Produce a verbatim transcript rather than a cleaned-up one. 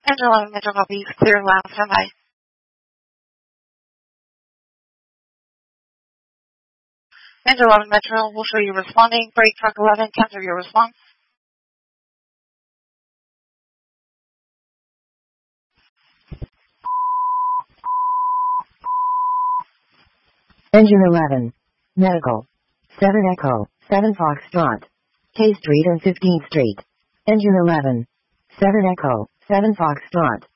Engine eleven Metro copy, clear and loud, stand by. Engine eleven Metro will show you responding. Brake truck eleven, counter your response. Engine eleven. Medical. seven Echo, seven Foxtrot. K Street and fifteenth Street. Engine eleven. seven Echo, seven Foxtrot.